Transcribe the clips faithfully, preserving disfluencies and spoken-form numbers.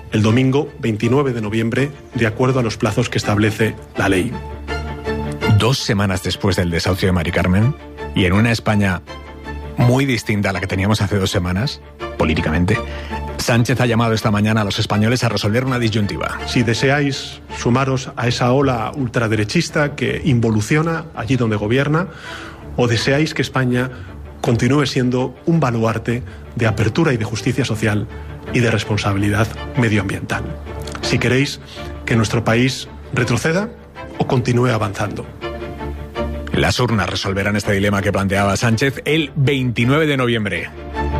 el domingo veintinueve de noviembre, de acuerdo a los plazos que establece la ley. Dos semanas después del desahucio de Mari Carmen, y en una España muy distinta a la que teníamos hace dos semanas, políticamente, Sánchez ha llamado esta mañana a los españoles a resolver una disyuntiva. Si deseáis sumaros a esa ola ultraderechista que involuciona allí donde gobierna, o deseáis que España continúe siendo un baluarte de apertura y de justicia social y de responsabilidad medioambiental. Si queréis que nuestro país retroceda o continúe avanzando. Las urnas resolverán este dilema que planteaba Sánchez el veintinueve de noviembre.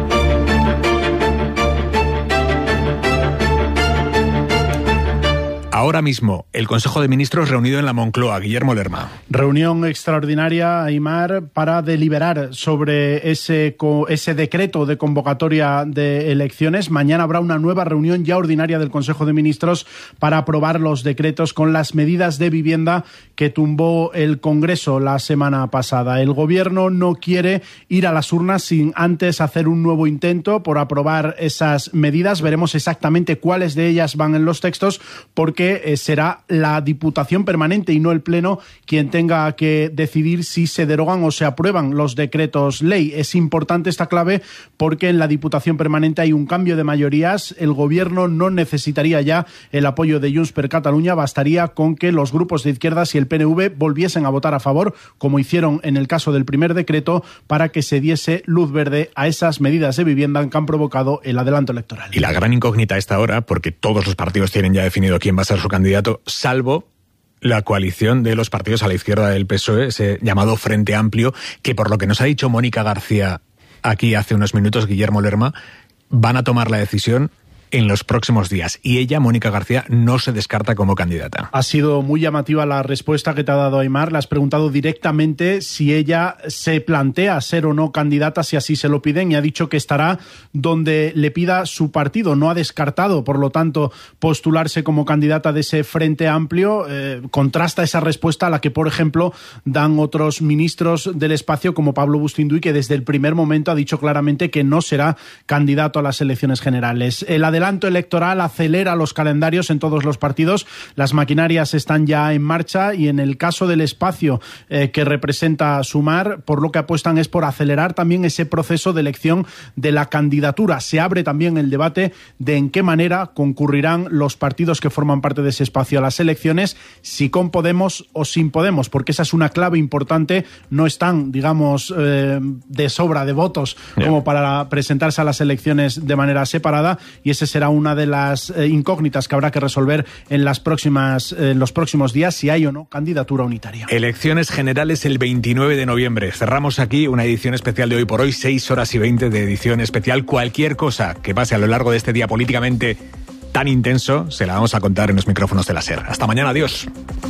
Ahora mismo, el Consejo de Ministros reunido en la Moncloa. Guillermo Lerma. Reunión extraordinaria, Aimar, para deliberar sobre ese, ese decreto de convocatoria de elecciones. Mañana habrá una nueva reunión ya ordinaria del Consejo de Ministros para aprobar los decretos con las medidas de vivienda que tumbó el Congreso la semana pasada. El Gobierno no quiere ir a las urnas sin antes hacer un nuevo intento por aprobar esas medidas. Veremos exactamente cuáles de ellas van en los textos, porque será la Diputación Permanente y no el Pleno quien tenga que decidir si se derogan o se aprueban los decretos ley. Es importante esta clave porque en la Diputación Permanente hay un cambio de mayorías. El Gobierno no necesitaría ya el apoyo de Junts per Catalunya, bastaría con que los grupos de izquierdas y el P N V volviesen a votar a favor, como hicieron en el caso del primer decreto, para que se diese luz verde a esas medidas de vivienda que han provocado el adelanto electoral. Y la gran incógnita a esta hora, porque todos los partidos tienen ya definido quién va a ser su candidato, salvo la coalición de los partidos a la izquierda del P S O E, ese llamado Frente Amplio, que por lo que nos ha dicho Mónica García aquí hace unos minutos, Guillermo Lerma, van a tomar la decisión en los próximos días. Y ella, Mónica García, no se descarta como candidata. Ha sido muy llamativa la respuesta que te ha dado Aimar. Le has preguntado directamente si ella se plantea ser o no candidata, si así se lo piden, y ha dicho que estará donde le pida su partido. No ha descartado, por lo tanto, postularse como candidata de ese Frente Amplio. Eh, contrasta esa respuesta a la que, por ejemplo, dan otros ministros del espacio, como Pablo Bustinduy, que desde el primer momento ha dicho claramente que no será candidato a las elecciones generales. El adelanto electoral acelera los calendarios en todos los partidos. Las maquinarias están ya en marcha y en el caso del espacio eh, que representa Sumar, por lo que apuestan es por acelerar también ese proceso de elección de la candidatura. Se abre también el debate de en qué manera concurrirán los partidos que forman parte de ese espacio a las elecciones, si con Podemos o sin Podemos, porque esa es una clave importante. No están, digamos, eh, de sobra de votos yeah. como para presentarse a las elecciones de manera separada, y ese será una de las eh, incógnitas que habrá que resolver en las próximas, eh, en los próximos días, si hay o no candidatura unitaria. Elecciones generales el veintinueve de noviembre. Cerramos aquí una edición especial de Hoy por Hoy, seis horas y veinte de edición especial. Cualquier cosa que pase a lo largo de este día políticamente tan intenso, se la vamos a contar en los micrófonos de la SER. Hasta mañana, adiós.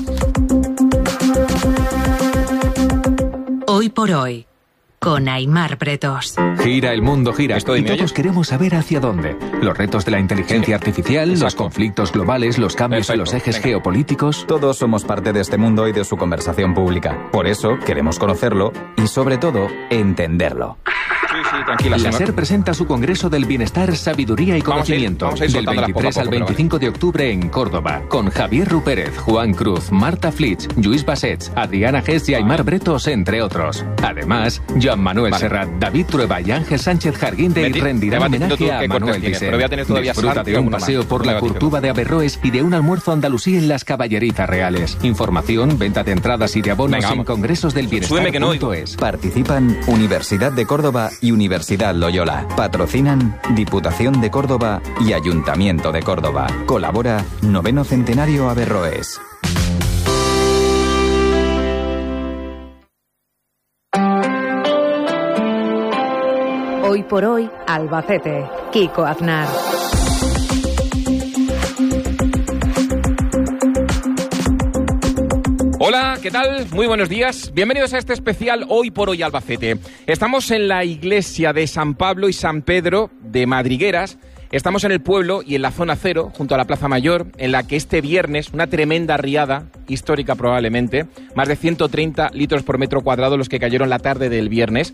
Hoy por Hoy, con Aimar Pretos. Gira el mundo, gira. Estoy y todos oyes? queremos saber hacia dónde. Los retos de la inteligencia sí. artificial, Exacto. los conflictos globales, los cambios Perfecto. en los ejes Venga. geopolíticos. Todos somos parte de este mundo y de su conversación pública. Por eso queremos conocerlo y, sobre todo, entenderlo. Sí, sí, tranquila, la SER presenta su Congreso del Bienestar, Sabiduría y Conocimiento vamos a ir, vamos a ir del veintitrés al veinticinco de octubre en Córdoba, con Javier Rupérez, Juan Cruz, Marta Flitsch, Lluís Bassets, Adriana Gess y Aimar Bretos, entre otros. Además, Joan Manuel vale. Serrat, David Trueba y Ángel Sánchez Jarguinde Meti, rendirán homenaje a Manuel Thyssen. Disfruta de un paseo por la Curtuba de Averroes y de un almuerzo andalusí en las Caballerizas Reales. Información, venta de entradas y de abonos Venga, en congresosdelbienestar punto es. Participan Universidad de Córdoba y Universidad Loyola. Patrocinan Diputación de Córdoba y Ayuntamiento de Córdoba. Colabora Noveno Centenario Averroes. Hoy por Hoy, Albacete. Kiko Aznar. Hola, ¿qué tal? Muy buenos días. Bienvenidos a este especial Hoy por Hoy Albacete. Estamos en la iglesia de San Pablo y San Pedro de Madrigueras. Estamos en el pueblo y en la zona cero, junto a la Plaza Mayor, en la que este viernes, una tremenda riada, histórica probablemente, más de ciento treinta litros por metro cuadrado los que cayeron la tarde del viernes,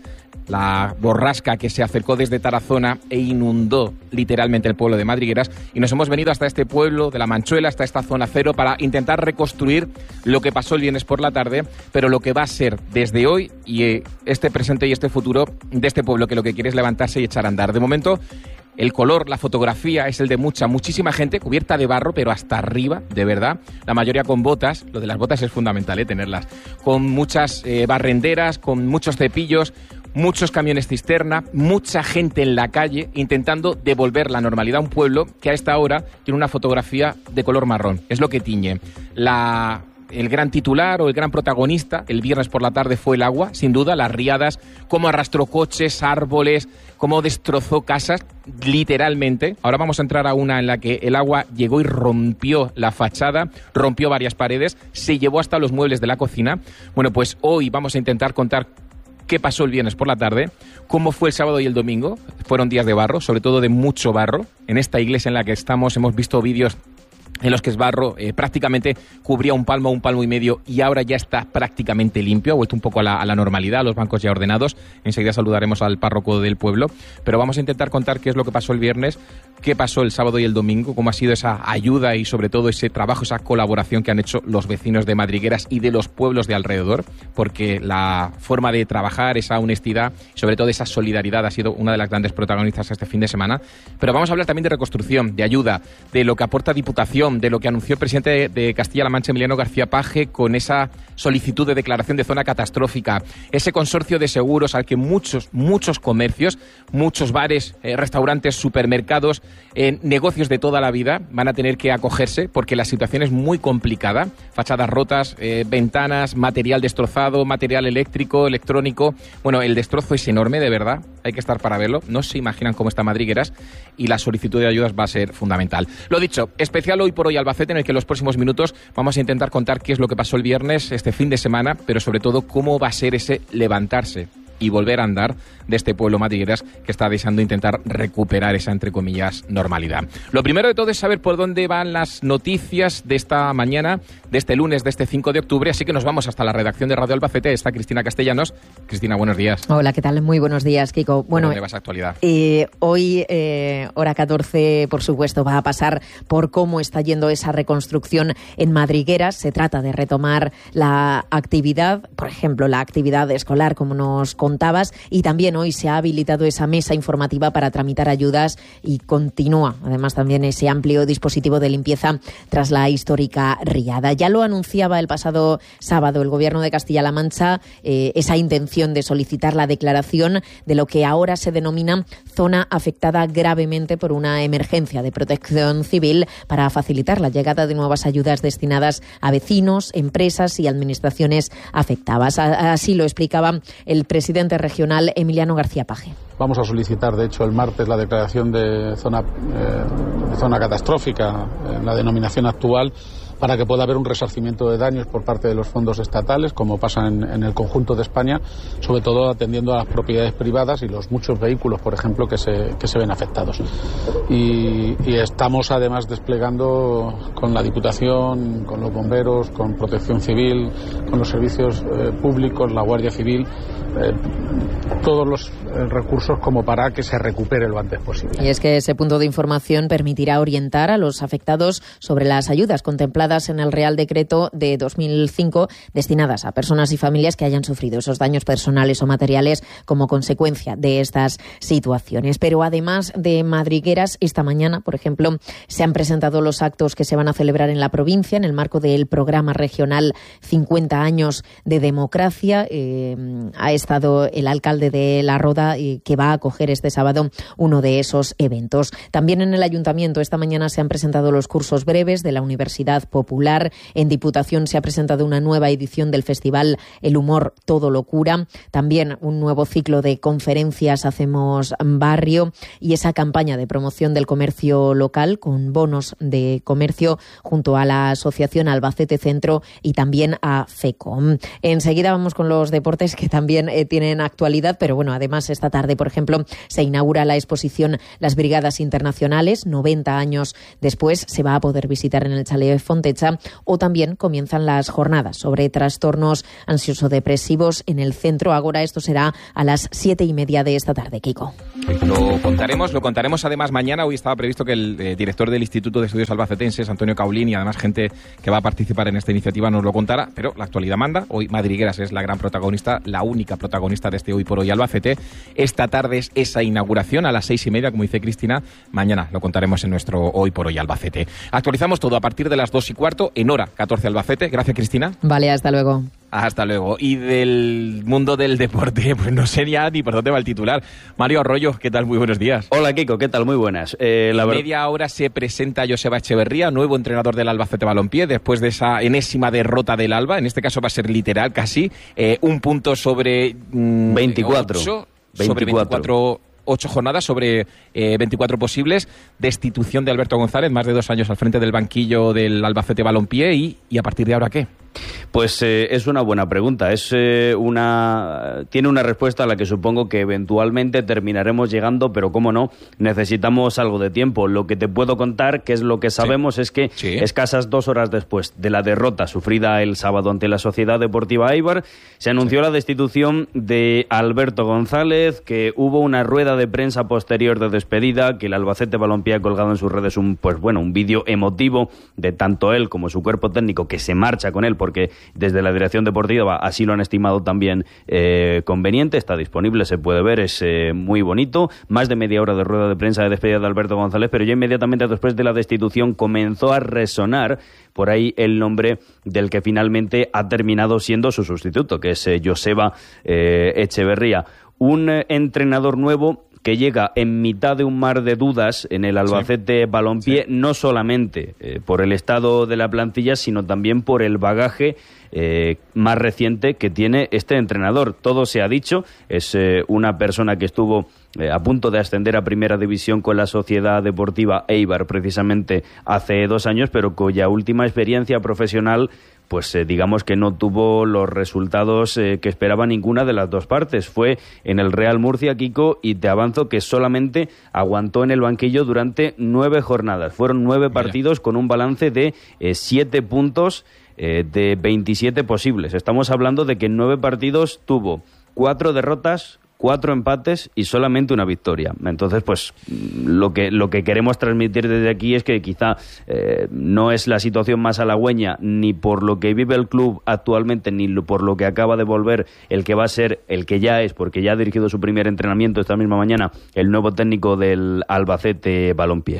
la borrasca que se acercó desde Tarazona e inundó literalmente el pueblo de Madrigueras, y nos hemos venido hasta este pueblo de La Manchuela, hasta esta zona cero, para intentar reconstruir lo que pasó el viernes por la tarde, pero lo que va a ser desde hoy y este presente y este futuro de este pueblo, que lo que quiere es levantarse y echar a andar. De momento, el color, la fotografía es el de mucha, muchísima gente cubierta de barro, pero hasta arriba, de verdad. La mayoría con botas. Lo de las botas es fundamental, ¿eh? Tenerlas. Con muchas eh, barrenderas, con muchos cepillos, muchos camiones cisterna, mucha gente en la calle intentando devolver la normalidad a un pueblo que a esta hora tiene una fotografía de color marrón. Es lo que tiñe. La... El gran titular o el gran protagonista el viernes por la tarde fue el agua, sin duda, las riadas, cómo arrastró coches, árboles, cómo destrozó casas, literalmente. Ahora vamos a entrar a una en la que el agua llegó y rompió la fachada, rompió varias paredes, se llevó hasta los muebles de la cocina. Bueno, pues hoy vamos a intentar contar qué pasó el viernes por la tarde, cómo fue el sábado y el domingo. Fueron días de barro, sobre todo de mucho barro. En esta iglesia en la que estamos hemos visto vídeos en los que es barro, eh, prácticamente cubría un palmo, un palmo y medio, y ahora ya está prácticamente limpio, ha vuelto un poco a la, a la normalidad, los bancos ya ordenados. Enseguida saludaremos al párroco del pueblo, pero vamos a intentar contar qué es lo que pasó el viernes, qué pasó el sábado y el domingo, cómo ha sido esa ayuda y sobre todo ese trabajo, esa colaboración que han hecho los vecinos de Madrigueras y de los pueblos de alrededor, porque la forma de trabajar, esa honestidad, sobre todo esa solidaridad ha sido una de las grandes protagonistas este fin de semana. Pero vamos a hablar también de reconstrucción, de ayuda, de lo que aporta Diputación, de lo que anunció el presidente de Castilla-La Mancha, Emiliano García Paje, con esa solicitud de declaración de zona catastrófica, ese consorcio de seguros al que muchos, muchos comercios, muchos bares, eh, restaurantes, supermercados, eh, negocios de toda la vida van a tener que acogerse porque la situación es muy complicada. Fachadas rotas, eh, ventanas, material destrozado, material eléctrico, electrónico. Bueno, el destrozo es enorme, de verdad. Hay que estar para verlo. No se imaginan cómo está Madrigueras y la solicitud de ayudas va a ser fundamental. Lo dicho, especial hoy por hoy Albacete, en el que en los próximos minutos vamos a intentar contar qué es lo que pasó el viernes, este fin de semana, pero sobre todo cómo va a ser ese levantarse y volver a andar de este pueblo Madrigueras que está deseando intentar recuperar esa, entre comillas, normalidad. Lo primero de todo es saber por dónde van las noticias de esta mañana, de este lunes, de este cinco de octubre, así que nos vamos hasta la redacción de Radio Albacete. Está Cristina Castellanos. Cristina, buenos días. Hola, ¿qué tal? Muy buenos días, Kiko. Bueno, ¿dónde vas a actualidad? Eh, hoy, eh, hora catorce, por supuesto, va a pasar por cómo está yendo esa reconstrucción en Madrigueras. Se trata de retomar la actividad, por ejemplo, la actividad escolar, como nos contabas, y también hoy se ha habilitado esa mesa informativa para tramitar ayudas y continúa, además, también ese amplio dispositivo de limpieza tras la histórica riada. Ya lo anunciaba el pasado sábado el Gobierno de Castilla-La Mancha, eh, esa intención de solicitar la declaración de lo que ahora se denomina zona afectada gravemente por una emergencia de protección civil para facilitar la llegada de nuevas ayudas destinadas a vecinos, empresas y administraciones afectadas. Así lo explicaba el presidente regional Emiliano García Paje. Vamos a solicitar, de hecho, el martes la declaración de zona, eh, de zona catastrófica en la denominación actual, para que pueda haber un resarcimiento de daños por parte de los fondos estatales, como pasa en, en el conjunto de España, sobre todo atendiendo a las propiedades privadas y los muchos vehículos, por ejemplo, que se, que se ven afectados. Y, y estamos además desplegando con la Diputación, con los bomberos, con Protección Civil, con los servicios eh, públicos, la Guardia Civil, eh, todos los eh, recursos como para que se recupere lo antes posible. Y es que ese punto de información permitirá orientar a los afectados sobre las ayudas contempladas en el Real Decreto de dos mil cinco destinadas a personas y familias que hayan sufrido esos daños personales o materiales como consecuencia de estas situaciones. Pero además de Madrigueras, esta mañana, por ejemplo, se han presentado los actos que se van a celebrar en la provincia en el marco del programa regional cincuenta años de democracia. Eh, ha estado el alcalde de La Roda, eh, que va a acoger este sábado uno de esos eventos. También en el ayuntamiento esta mañana se han presentado los cursos breves de la Universidad Popular. En Diputación se ha presentado una nueva edición del festival El Humor Todo Locura. También un nuevo ciclo de conferencias Hacemos Barrio y esa campaña de promoción del comercio local con bonos de comercio junto a la Asociación Albacete Centro y también a FECOM. Enseguida vamos con los deportes que también eh, tienen actualidad, pero bueno, además esta tarde, por ejemplo, se inaugura la exposición Las Brigadas Internacionales. noventa años después se va a poder visitar en el Chalet Fonte Techa, o también comienzan las jornadas sobre trastornos ansioso-depresivos en el Centro Ágora. Esto será a las siete y media de esta tarde, Kiko. Lo contaremos, lo contaremos además mañana. Hoy estaba previsto que el eh, director del Instituto de Estudios Albacetenses, Antonio Caulín, y además gente que va a participar en esta iniciativa nos lo contara, pero la actualidad manda. Hoy Madrigueras es la gran protagonista, la única protagonista de este Hoy por Hoy Albacete. Esta tarde es esa inauguración a las seis y media, como dice Cristina. Mañana lo contaremos en nuestro Hoy por Hoy Albacete. Actualizamos todo a partir de las dos y cuarto en Hora catorce Albacete. Gracias, Cristina. Vale, hasta luego. Hasta luego. Y del mundo del deporte, pues no sé ya ni por dónde va el titular. Mario Arroyo, ¿qué tal? Muy buenos días. Hola, Kiko, ¿qué tal? Muy buenas. Eh, la en ver... media hora se presenta Joseba Echeverría, nuevo entrenador del Albacete Balompié, después de esa enésima derrota del Alba. En este caso va a ser literal casi. Eh, un punto sobre... Mmm, veinticuatro. ocho, veinticuatro. Sobre veinticuatro... Ocho jornadas sobre eh, veinticuatro posibles, destitución de Alberto González, más de dos años al frente del banquillo del Albacete Balompié, y, y a partir de ahora, ¿qué? Pues eh, es una buena pregunta. Es eh, una tiene una respuesta a la que supongo que eventualmente terminaremos llegando, pero cómo no, necesitamos algo de tiempo. Lo que te puedo contar, que es lo que sabemos, sí. es que sí. escasas dos horas después de la derrota sufrida el sábado ante la Sociedad Deportiva Eibar, se anunció sí. la destitución de Alberto González, que hubo una rueda de prensa posterior de despedida, que el Albacete Balompié ha colgado en sus redes un pues bueno un vídeo emotivo de tanto él como su cuerpo técnico, que se marcha con él porque desde la dirección deportiva así lo han estimado también eh, conveniente. Está disponible, se puede ver, es eh, muy bonito. Más de media hora de rueda de prensa de despedida de Alberto González, pero ya inmediatamente después de la destitución comenzó a resonar por ahí el nombre del que finalmente ha terminado siendo su sustituto, que es eh, Joseba eh, Echeverría. Un eh, entrenador nuevo que llega en mitad de un mar de dudas en el Albacete sí. Balompié, sí. no solamente eh, por el estado de la plantilla, sino también por el bagaje eh, más reciente que tiene este entrenador. Todo se ha dicho, es eh, una persona que estuvo eh, a punto de ascender a Primera División con la Sociedad Deportiva Eibar precisamente hace dos años, pero cuya última experiencia profesional pues eh, digamos que no tuvo los resultados eh, que esperaba ninguna de las dos partes. Fue en el Real Murcia, Kiko, y te avanzo que solamente aguantó en el banquillo durante nueve jornadas. Fueron nueve partidos con un balance de eh, siete puntos eh, de veintisiete posibles. Estamos hablando de que en nueve partidos tuvo cuatro derrotas, cuatro empates y solamente una victoria. Entonces, pues lo que lo que queremos transmitir desde aquí es que quizá eh, no es la situación más halagüeña ni por lo que vive el club actualmente, ni por lo que acaba de volver el que va a ser, el que ya es, porque ya ha dirigido su primer entrenamiento esta misma mañana, el nuevo técnico del Albacete Balompié.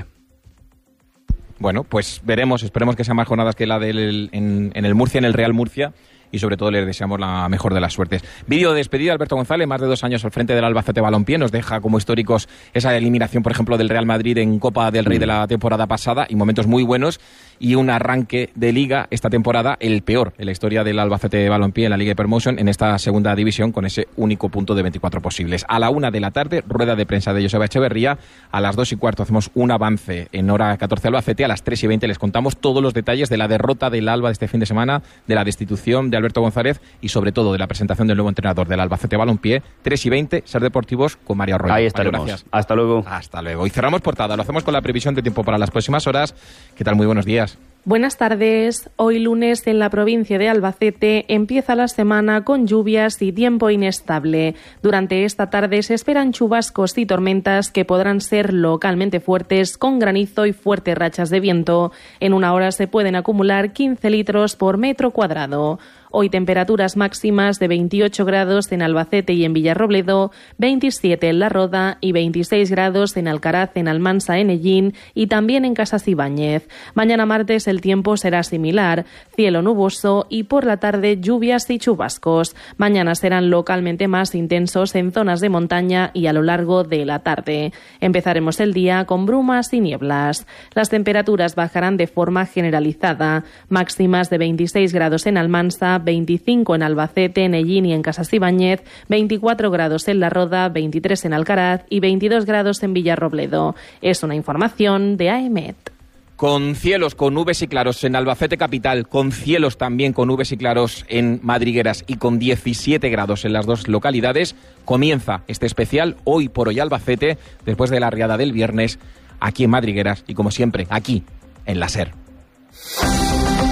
Bueno, pues veremos, esperemos que sean más jornadas que la del en, en el Murcia, en el Real Murcia, y sobre todo les deseamos la mejor de las suertes. Vídeo de despedida de Alberto González, más de dos años al frente del Albacete Balompié, nos deja como históricos esa eliminación, por ejemplo, del Real Madrid en Copa del Rey de la temporada pasada, y momentos muy buenos, y un arranque de Liga esta temporada, el peor en la historia del Albacete Balompié en la Liga de Promotion, en esta segunda división, con ese único punto de veinticuatro posibles. A la una de la tarde, rueda de prensa de Joseba Echeverría. A las dos y cuarto hacemos un avance en Hora catorce Albacete. A las tres y veinte les contamos todos los detalles de la derrota del Alba de este fin de semana, de la destitución de Alberto González y sobre todo de la presentación del nuevo entrenador del Albacete Balompié. tres y veinte, Ser Deportivos con Mario Arroyo. Ahí estaremos. Mario, gracias. Hasta luego. Hasta luego. Y cerramos portada. Lo hacemos con la previsión de tiempo para las próximas horas. ¿Qué tal? Muy buenos días. Buenas tardes. Hoy lunes en la provincia de Albacete empieza la semana con lluvias y tiempo inestable. Durante esta tarde se esperan chubascos y tormentas que podrán ser localmente fuertes, con granizo y fuertes rachas de viento. En una hora se pueden acumular quince litros por metro cuadrado. Hoy temperaturas máximas de veintiocho grados en Albacete y en Villarrobledo, veintisiete en La Roda y veintiséis grados en Alcaraz, en Almansa, en Ellín y también en Casas Ibáñez. Mañana martes el tiempo será similar, cielo nuboso y por la tarde lluvias y chubascos. Mañana serán localmente más intensos en zonas de montaña y a lo largo de la tarde. Empezaremos el día con brumas y nieblas. Las temperaturas bajarán de forma generalizada, máximas de veintiséis grados en Almansa, veinticinco en Albacete, en Ellín y en Casas Ibáñez, veinticuatro grados en La Roda, veintitrés en Alcaraz y veintidós grados en Villarrobledo. Es una información de A E M E T. Con cielos, con nubes y claros en Albacete capital, con cielos también con nubes y claros en Madrigueras y con diecisiete grados en las dos localidades, comienza este especial Hoy por Hoy Albacete, después de la riada del viernes, aquí en Madrigueras y como siempre, aquí en la SER.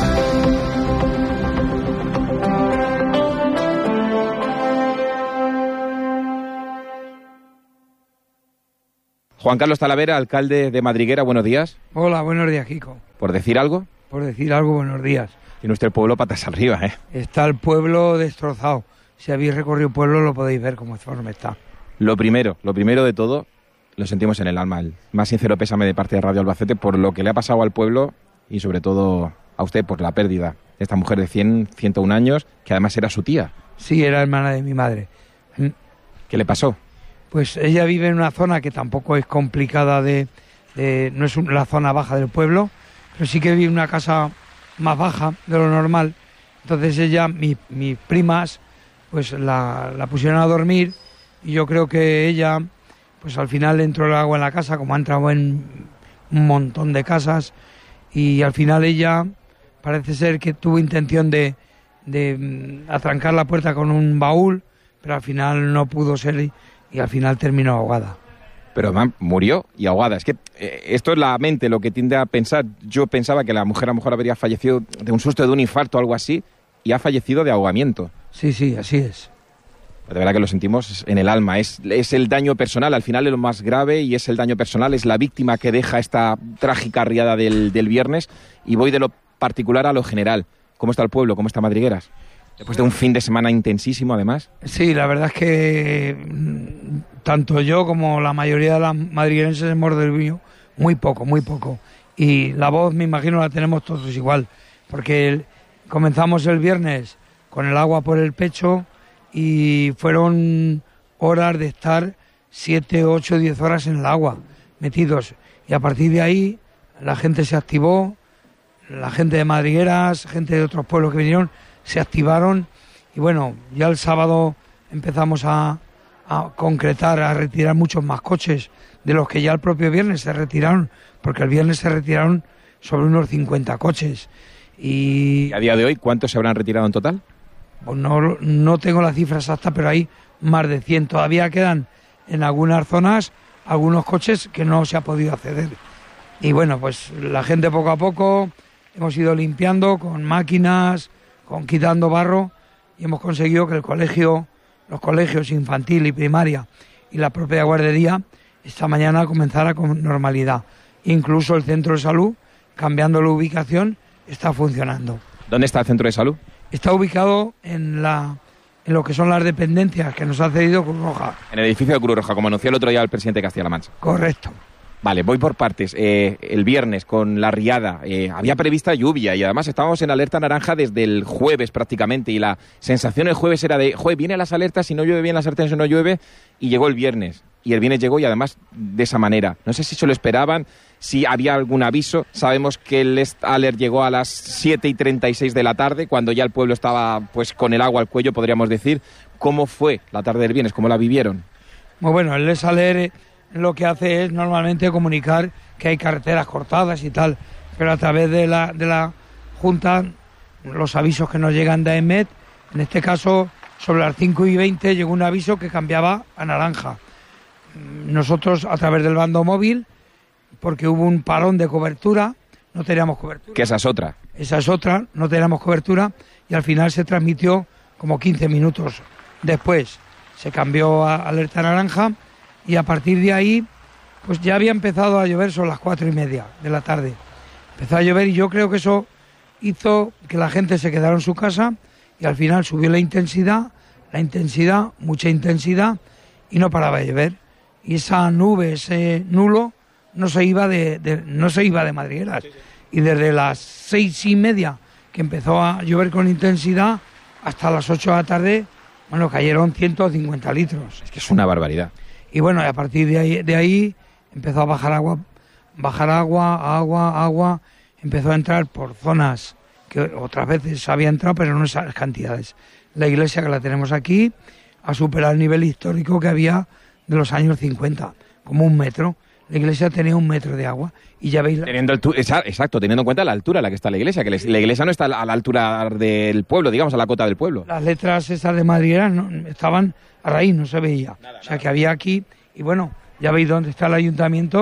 Juan Carlos Talavera, alcalde de Madriguera, buenos días. Hola, buenos días, Kiko. ¿Por decir algo? Por decir algo, buenos días. Tiene usted el pueblo patas arriba, ¿eh? Está el pueblo destrozado. Si habéis recorrido el pueblo lo podéis ver cómo forma está. Lo primero, lo primero de todo, lo sentimos en el alma. El más sincero pésame de parte de Radio Albacete por lo que le ha pasado al pueblo y sobre todo a usted por la pérdida de esta mujer de cien, ciento un años, que además era su tía. Sí, era hermana de mi madre. ¿Qué le pasó? Pues ella vive en una zona que tampoco es complicada de... de no es la zona baja del pueblo, pero sí que vive en una casa más baja de lo normal. Entonces ella, mi, mis primas, pues la, la pusieron a dormir y yo creo que ella, pues al final entró el agua en la casa, como ha entrado en un montón de casas, y al final ella parece ser que tuvo intención de, de atrancar la puerta con un baúl, pero al final no pudo ser y al final terminó ahogada. Pero man, murió y ahogada. Es que eh, esto es la mente lo que tiende a pensar. Yo pensaba que la mujer a lo mejor habría fallecido de un susto, de un infarto o algo así, y ha fallecido de ahogamiento. Sí, sí, así es. De verdad que lo sentimos en el alma. Es, es el daño personal, al final es lo más grave, y es el daño personal, es la víctima que deja esta trágica riada del, del viernes. Y voy de lo particular a lo general. ¿Cómo está el pueblo? ¿Cómo está Madrigueras? Después de un fin de semana intensísimo, además. Sí, la verdad es que tanto yo como la mayoría de las madriguerenses hemos dormido muy poco, muy poco. Y la voz, me imagino, la tenemos todos igual. Porque el, comenzamos el viernes con el agua por el pecho y fueron horas de estar siete, ocho, diez horas en el agua, metidos. Y a partir de ahí la gente se activó, la gente de Madrigueras, gente de otros pueblos que vinieron, se activaron y bueno, ya el sábado empezamos a, a concretar, a retirar muchos más coches de los que ya el propio viernes se retiraron, porque el viernes se retiraron sobre unos cincuenta coches. Y, ¿Y a día de hoy cuántos se habrán retirado en total? Pues no, no tengo la cifra exacta, pero hay más de cien. Todavía quedan en algunas zonas algunos coches que no se ha podido acceder. Y bueno, pues la gente poco a poco hemos ido limpiando con máquinas, con quitando barro, y hemos conseguido que el colegio, los colegios infantil y primaria y la propia guardería esta mañana comenzara con normalidad. Incluso el centro de salud, cambiando la ubicación, está funcionando. ¿Dónde está el centro de salud? Está ubicado en la en lo que son las dependencias que nos ha cedido Cruz Roja. En el edificio de Cruz Roja, como anunció el otro día el presidente de Castilla-La Mancha. Correcto. Vale, voy por partes. Eh, el viernes, con la riada, eh, había prevista lluvia y además estábamos en alerta naranja desde el jueves prácticamente, y la sensación el jueves era de, joder, vienen las alertas, si no llueve bien las alertas, si no llueve, y llegó el viernes. Y el viernes llegó y además de esa manera. No sé si se lo esperaban, si había algún aviso. Sabemos que el Est Alert llegó a las siete y treinta y seis de la tarde, cuando ya el pueblo estaba pues con el agua al cuello, podríamos decir. ¿Cómo fue la tarde del viernes? ¿Cómo la vivieron? Muy bueno, el Est Alert lo que hace es normalmente comunicar que hay carreteras cortadas y tal, pero a través de la, de la Junta, los avisos que nos llegan de A E M E T, en este caso sobre las cinco y veinte llegó un aviso que cambiaba a naranja. Nosotros a través del bando móvil, porque hubo un parón de cobertura, no teníamos cobertura. Que esa es otra. Esa es otra, no teníamos cobertura, y al final se transmitió como quince minutos después. Se cambió a alerta naranja. Y a partir de ahí, pues ya había empezado a llover sobre las cuatro y media de la tarde. Empezó a llover y yo creo que eso hizo que la gente se quedara en su casa y al final subió la intensidad, la intensidad, mucha intensidad, y no paraba de llover. Y esa nube, ese nulo, no se iba de, de, no se iba de Madrigueras. Y desde las seis y media que empezó a llover con intensidad hasta las ocho de la tarde, bueno, cayeron ciento cincuenta litros. Es que es una barbaridad. Y bueno, a partir de ahí, de ahí empezó a bajar agua, bajar agua, agua, agua, empezó a entrar por zonas que otras veces había entrado, pero no esas cantidades. La iglesia, que la tenemos aquí, ha superado el nivel histórico que había de los años cincuenta, como un metro. La iglesia tenía un metro de agua y ya veis... La... Teniendo el tu... Exacto, teniendo en cuenta la altura a la que está la iglesia, que la iglesia no está a la altura del pueblo, digamos, a la cota del pueblo. Las letras esas de Madrigueras no, estaban a raíz, no se veía. Nada, o sea, nada. Que había aquí, y bueno, ya veis dónde está el ayuntamiento,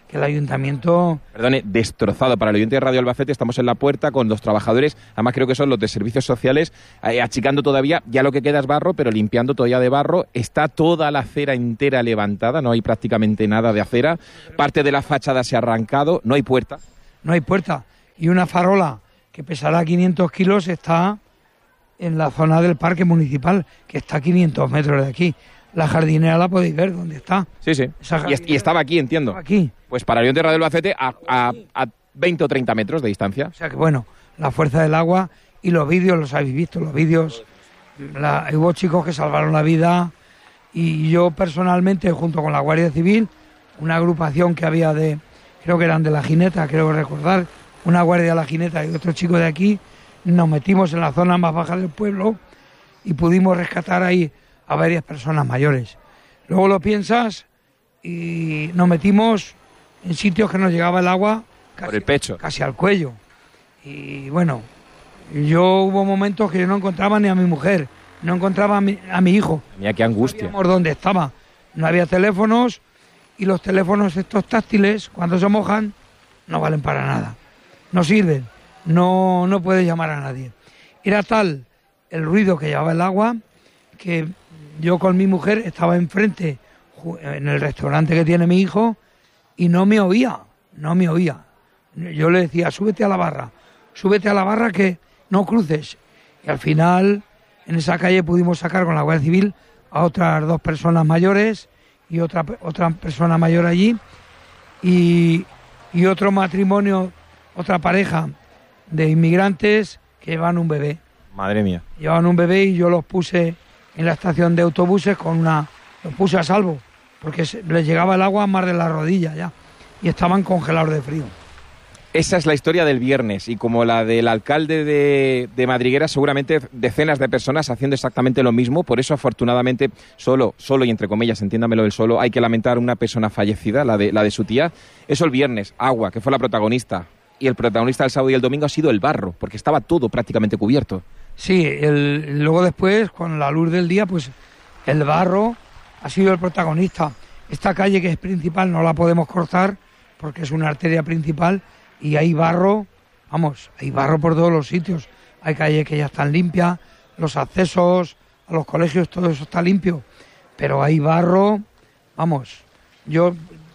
que el ayuntamiento... Perdone, destrozado. Para el oyente de Radio Albacete estamos en la puerta con los trabajadores, además creo que son los de servicios sociales, eh, achicando todavía, ya lo que queda es barro, pero limpiando todavía de barro. Está toda la acera entera levantada, no hay prácticamente nada de acera. Parte de la fachada se ha arrancado, no hay puerta. No hay puerta. Y una farola que pesará quinientos kilos está en la zona del parque municipal, que está a quinientos metros de aquí. La jardinera la podéis ver dónde está. Sí, sí. Y, y estaba aquí, entiendo. Estaba aquí. Pues para el oyente de Radio Albacete a, a, a veinte o treinta metros de distancia. O sea que bueno, la fuerza del agua y los vídeos, los habéis visto, los vídeos. La, hubo chicos que salvaron la vida y yo personalmente, junto con la Guardia Civil, una agrupación que había de, creo que eran de La Gineta, creo recordar, una guardia de La Gineta y otro chico de aquí, nos metimos en la zona más baja del pueblo y pudimos rescatar ahí a varias personas mayores. Luego lo piensas y nos metimos en sitios que nos llegaba el agua casi, por el pecho, casi al cuello. Y bueno, yo hubo momentos que yo no encontraba ni a mi mujer, no encontraba a mi, a mi hijo. Mira qué angustia. No sabíamos dónde estaba. No había teléfonos y los teléfonos estos táctiles, cuando se mojan, no valen para nada. No sirven. No, no puedes llamar a nadie. Era tal el ruido que llevaba el agua que yo con mi mujer estaba enfrente en el restaurante que tiene mi hijo y no me oía, no me oía. Yo le decía, súbete a la barra, súbete a la barra que no cruces. Y al final, en esa calle pudimos sacar con la Guardia Civil a otras dos personas mayores y otra, otra persona mayor allí y, y otro matrimonio, otra pareja de inmigrantes que llevaban un bebé. Madre mía. Llevaban un bebé y yo los puse en la estación de autobuses con una... Los puse a salvo, porque les llegaba el agua más de la rodilla ya, y estaban congelados de frío. Esa es la historia del viernes, y como la del alcalde de, de Madriguera, seguramente decenas de personas haciendo exactamente lo mismo. Por eso, afortunadamente, solo, solo y entre comillas, entiéndamelo del solo, hay que lamentar una persona fallecida, la de, la de su tía. Eso el viernes, agua, que fue la protagonista, y el protagonista del sábado y el domingo ha sido el barro, porque estaba todo prácticamente cubierto. Sí, el, luego después, con la luz del día, pues el barro ha sido el protagonista. Esta calle que es principal no la podemos cortar porque es una arteria principal y hay barro, vamos, hay barro por todos los sitios. Hay calles que ya están limpias, los accesos a los colegios, todo eso está limpio. Pero hay barro, vamos, yo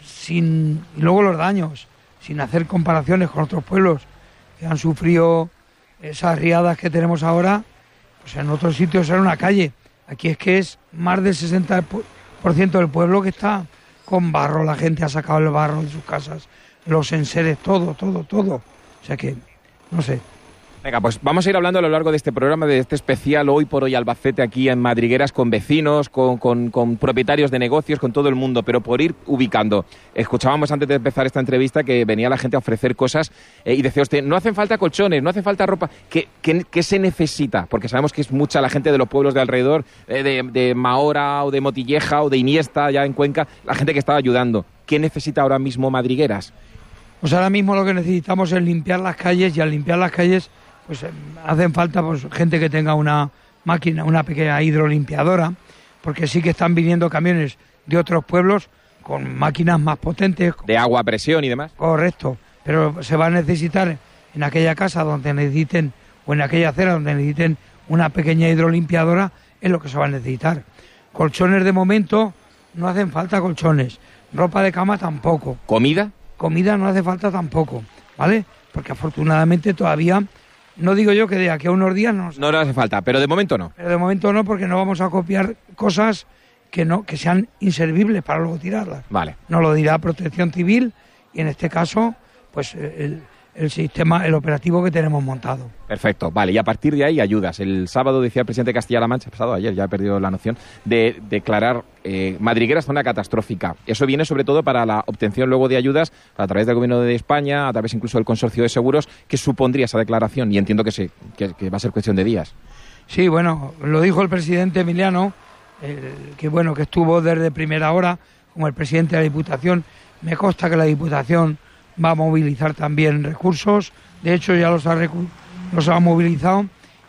sin... Y luego los daños, sin hacer comparaciones con otros pueblos que han sufrido esas riadas que tenemos ahora, pues en otros sitios era una calle. Aquí es que es más del sesenta por ciento del pueblo que está con barro. La gente ha sacado el barro de sus casas, los enseres, todo, todo, todo. O sea que, no sé. Venga, pues vamos a ir hablando a lo largo de este programa, de este especial Hoy por Hoy Albacete aquí en Madrigueras, con vecinos, con, con, con propietarios de negocios, con todo el mundo, pero por ir ubicando. Escuchábamos antes de empezar esta entrevista que venía la gente a ofrecer cosas eh, y decía usted, no hacen falta colchones, no hace falta ropa. ¿Qué, qué, qué se necesita? Porque sabemos que es mucha la gente de los pueblos de alrededor, eh, de, de Mahora o de Motilleja o de Iniesta, ya en Cuenca, la gente que estaba ayudando. ¿Qué necesita ahora mismo Madrigueras? Pues ahora mismo lo que necesitamos es limpiar las calles y al limpiar las calles pues eh, hacen falta pues gente que tenga una máquina, una pequeña hidrolimpiadora, porque sí que están viniendo camiones de otros pueblos con máquinas más potentes. De agua a presión y demás. Correcto, pero se va a necesitar en aquella casa donde necesiten, o en aquella acera donde necesiten una pequeña hidrolimpiadora, es lo que se va a necesitar. Colchones de momento no hacen falta colchones, ropa de cama tampoco. ¿Comida? Comida no hace falta tampoco, ¿vale? Porque afortunadamente todavía... No digo yo que de aquí a unos días no... No, no hace falta, pero de momento no. Pero de momento no, porque no vamos a copiar cosas que no que sean inservibles para luego tirarlas. Vale. Nos lo dirá Protección Civil y en este caso, pues el, el sistema, el operativo que tenemos montado. Perfecto, vale, y a partir de ahí ayudas. El sábado decía el presidente de Castilla-La Mancha, pasado ayer, ya he perdido la noción, de declarar eh, Madrigueras zona catastrófica. Eso viene sobre todo para la obtención luego de ayudas a través del Gobierno de España, a través incluso del Consorcio de Seguros. ¿Qué supondría esa declaración? Y entiendo que, sí, que, que va a ser cuestión de días. Sí, bueno, lo dijo el presidente Emiliano, el, que bueno, que estuvo desde primera hora como el presidente de la Diputación. Me consta que la Diputación va a movilizar también recursos, de hecho ya los ha, recu- los ha movilizado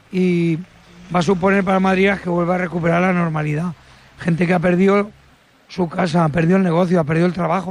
y va a suponer para Madrid que vuelva a recuperar la normalidad. Gente que ha perdido su casa, ha perdido el negocio, ha perdido el trabajo.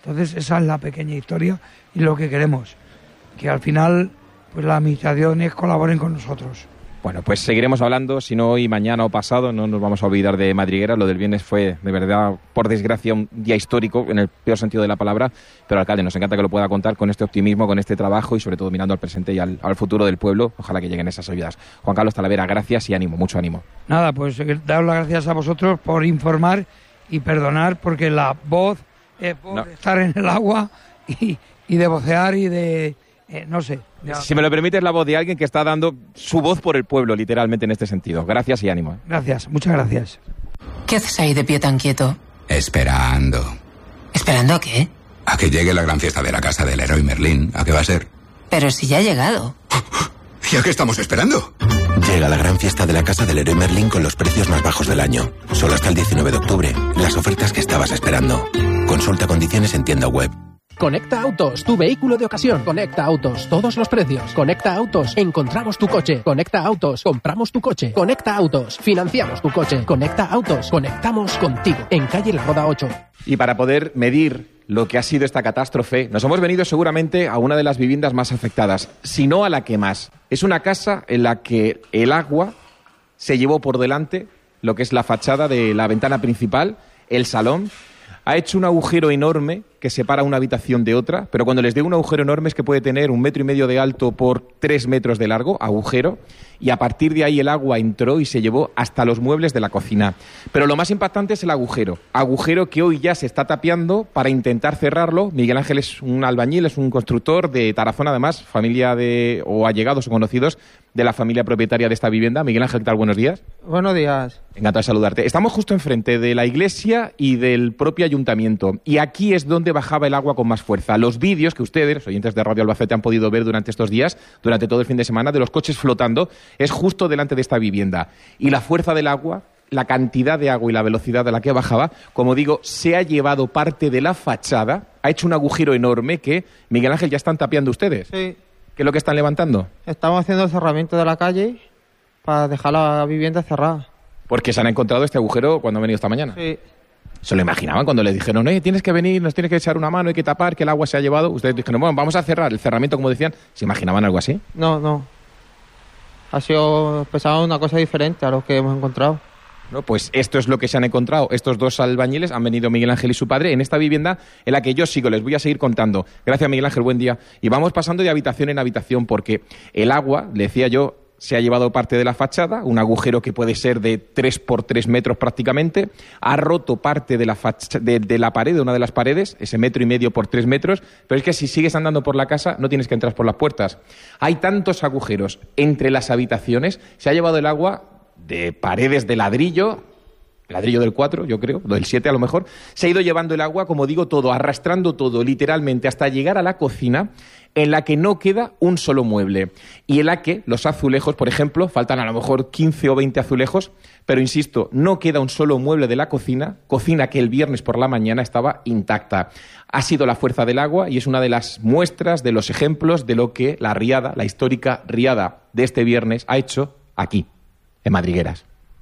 Entonces esa es la pequeña historia y lo que queremos, que al final pues las administraciones colaboren con nosotros. Bueno, pues seguiremos hablando, si no hoy, mañana o pasado, no nos vamos a olvidar de Madrigueras. Lo del viernes fue, de verdad, por desgracia, un día histórico, en el peor sentido de la palabra, pero alcalde, nos encanta que lo pueda contar con este optimismo, con este trabajo y sobre todo mirando al presente y al, al futuro del pueblo. Ojalá que lleguen esas ayudas. Juan Carlos Talavera, gracias y ánimo, mucho ánimo. Nada, pues dar las gracias a vosotros por informar y perdonar, porque la voz es por no. estar en el agua y, y de vocear y de... Eh, no sé. Ya. Si me lo permite, es la voz de alguien que está dando su voz por el pueblo, literalmente, en este sentido. Gracias y ánimo. Gracias, muchas gracias. ¿Qué haces ahí de pie tan quieto? Esperando. ¿Esperando a qué? A que llegue la gran fiesta de la casa del Leroy Merlin. ¿A qué va a ser? Pero si ya ha llegado. ¿Y a qué estamos esperando? Llega la gran fiesta de la casa del Leroy Merlin con los precios más bajos del año. Solo hasta el diecinueve de octubre. Las ofertas que estabas esperando. Consulta condiciones en tienda web. Conecta Autos, tu vehículo de ocasión. Conecta Autos, todos los precios. Conecta Autos, encontramos tu coche. Conecta Autos, compramos tu coche. Conecta Autos, financiamos tu coche. Conecta Autos, conectamos contigo. En calle La Roda ocho. Y para poder medir lo que ha sido esta catástrofe, nos hemos venido seguramente a una de las viviendas más afectadas, si no a la que más. Es una casa en la que el agua se llevó por delante lo que es la fachada de la ventana principal, el salón. Ha hecho un agujero enorme que separa una habitación de otra, pero cuando les digo un agujero enorme es que puede tener un metro y medio de alto por tres metros de largo, agujero, y a partir de ahí el agua entró y se llevó hasta los muebles de la cocina. Pero lo más impactante es el agujero, agujero que hoy ya se está tapiando para intentar cerrarlo. Miguel Ángel es un albañil, es un constructor de Tarazona, además, familia de, o allegados o conocidos de la familia propietaria de esta vivienda. Miguel Ángel, ¿qué tal? Buenos días. Buenos días. Encantado de saludarte. Estamos justo enfrente de la iglesia y del propio ayuntamiento, y aquí es donde bajaba el agua con más fuerza. Los vídeos que ustedes, los oyentes de Radio Albacete, han podido ver durante estos días, durante todo el fin de semana, de los coches flotando, es justo delante de esta vivienda. Y la fuerza del agua, la cantidad de agua y la velocidad a la que bajaba, como digo, se ha llevado parte de la fachada, ha hecho un agujero enorme que, Miguel Ángel, ya están tapiando ustedes. Sí. ¿Qué es lo que están levantando? Estamos haciendo el cerramiento de la calle para dejar la vivienda cerrada. Porque se han encontrado este agujero cuando han venido esta mañana. Sí. ¿Se lo imaginaban cuando les dijeron, oye, tienes que venir, nos tienes que echar una mano, hay que tapar, que el agua se ha llevado? Ustedes dijeron, bueno, vamos a cerrar el cerramiento, como decían. ¿Se imaginaban algo así? No, no. Ha sido, pensaba una cosa diferente a lo que hemos encontrado. No, pues esto es lo que se han encontrado. Estos dos albañiles han venido, Miguel Ángel y su padre, en esta vivienda en la que yo sigo. Les voy a seguir contando. Gracias, Miguel Ángel, buen día. Y vamos pasando de habitación en habitación porque el agua, le decía yo, se ha llevado parte de la fachada, un agujero que puede ser de tres por tres metros prácticamente, ha roto parte de la, facha, de, de la pared, de una de las paredes, ese metro y medio por tres metros, pero es que si sigues andando por la casa no tienes que entrar por las puertas. Hay tantos agujeros entre las habitaciones, se ha llevado el agua de paredes de ladrillo, ladrillo del cuatro, yo creo, del siete a lo mejor, se ha ido llevando el agua, como digo, todo, arrastrando todo, literalmente, hasta llegar a la cocina, en la que no queda un solo mueble. Y en la que los azulejos, por ejemplo, faltan a lo mejor quince o veinte azulejos, pero insisto, no queda un solo mueble de la cocina, cocina que el viernes por la mañana estaba intacta. Ha sido la fuerza del agua y es una de las muestras, de los ejemplos de lo que la riada, la histórica riada de este viernes, ha hecho aquí, en Madrigueras.